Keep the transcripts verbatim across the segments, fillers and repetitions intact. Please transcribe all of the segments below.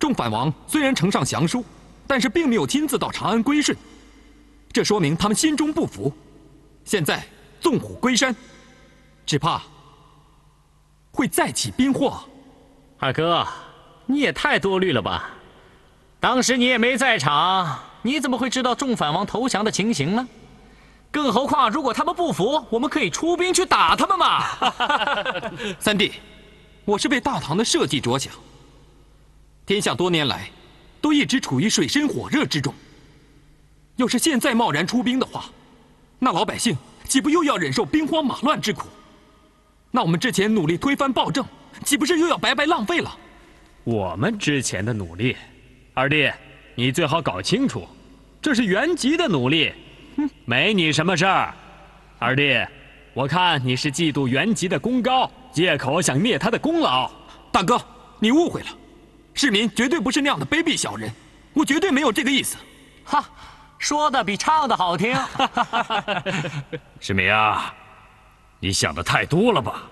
众反王虽然呈上降书，但是并没有亲自到长安归顺，这说明他们心中不服。现在纵虎归山，只怕会再起兵祸。 二哥，你也太多虑了吧？当时你也没在场，你怎么会知道众反王投降的情形呢？更何况，如果他们不服，我们可以出兵去打他们嘛。 三弟，我是为大唐的社稷着想。天下多年来，都一直处于水深火热之中。要是现在贸然出兵的话，那老百姓岂不又要忍受兵荒马乱之苦？那我们之前努力推翻暴政，岂不是又要白白浪费了？ 我们之前的努力，二弟，你最好搞清楚，这是元吉的努力，哼，没你什么事儿。二弟，我看你是嫉妒元吉的功高，借口想灭他的功劳。 大哥，你误会了，市民绝对不是那样的卑鄙小人，我绝对没有这个意思。 哈，说的比唱的好听。 世民啊，你想的太多了吧？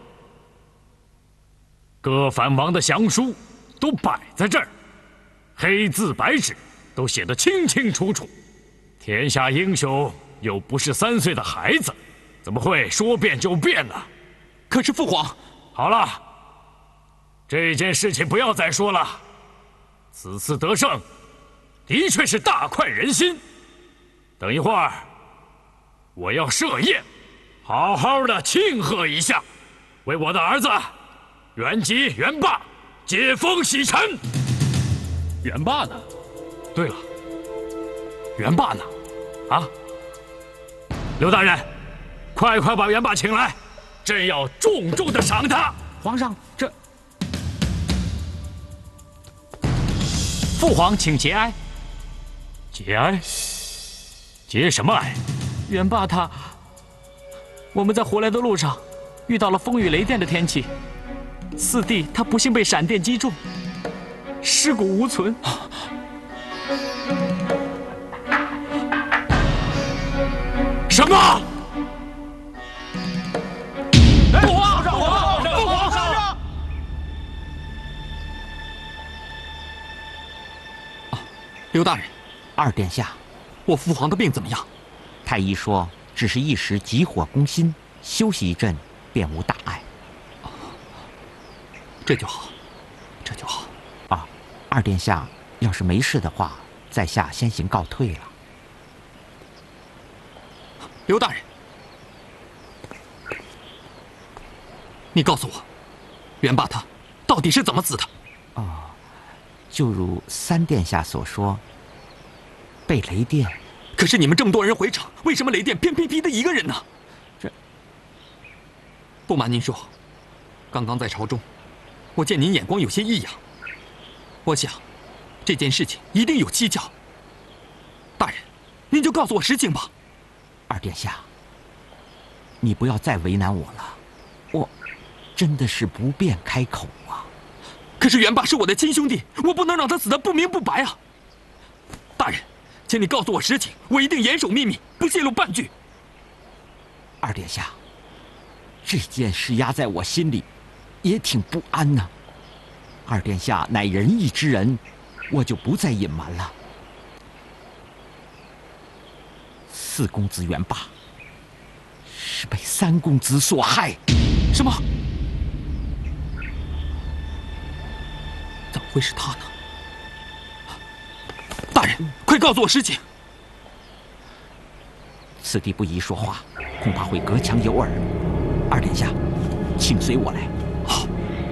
各反王的降书都摆在这儿，黑字白纸都写得清清楚楚。天下英雄又不是三岁的孩子，怎么会说变就变呢？ 可是父皇， 好了，这件事情不要再说了。此次得胜，的确是大快人心。等一会儿，我要设宴，好好的庆贺一下，为我的儿子元吉、元霸接风洗尘。 元霸呢？ 对了，元霸呢？啊，刘大人，快快把元霸请来，朕要重重的赏他。 皇上，这父皇请节哀。 节哀？节什么哀？ 元霸他，我们在回来的路上遇到了风雨雷电的天气，四弟他不幸被闪电击中，尸骨无存。 什么？ 父皇，父皇，父皇！啊，刘大人， 二殿下， 我父皇的病怎么样？ 太医说只是一时急火攻心，休息一阵便无大碍。 这就好，这就好。 啊，二殿下要是没事的话，在下先行告退了。 刘大人，你告诉我，元霸他到底是怎么死的？ 哦，就如三殿下所说，被雷电。 可是你们这么多人回城，为什么雷电偏偏劈他一个人呢？ 这…… 不瞒您说，刚刚在朝中，我见您眼光有些异样。我想，这件事情一定有蹊跷。大人，您就告诉我实情吧。 二殿下，你不要再为难我了，我真的是不便开口啊。 可是元霸是我的亲兄弟，我不能让他死得不明不白啊！大人，请你告诉我实情，我一定严守秘密，不泄露半句。 二殿下，这件事压在我心里，也挺不安呐。二殿下乃仁义之人，我就不再隐瞒了。四公子元霸是被三公子所害。 什么？怎么会是他呢？大人，快告诉我实情！ 此地不宜说话，恐怕会隔墙有耳。二殿下，请随我来。 好。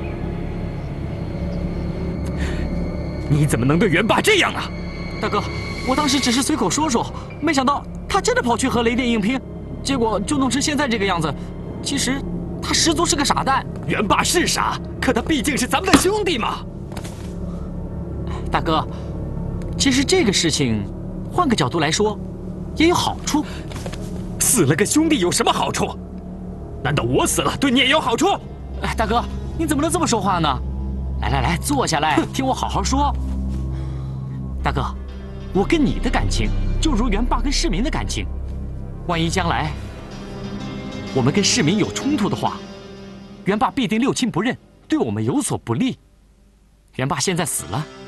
你怎么能对元霸这样啊？ 大哥，我当时只是随口说说，没想到他真的跑去和雷电硬拼，结果就弄成现在这个样子。其实他十足是个傻蛋。 元霸是傻，可他毕竟是咱们的兄弟嘛。 大哥，其实这个事情，换个角度来说，也有好处。 死了个兄弟有什么好处？难道我死了对你也有好处？ 哎，大哥，你怎么能这么说话呢？来来来，坐下来，听我好好说。大哥，我跟你的感情就如元霸跟市民的感情，万一将来我们跟市民有冲突的话，元霸必定六亲不认，对我们有所不利。元霸现在死了，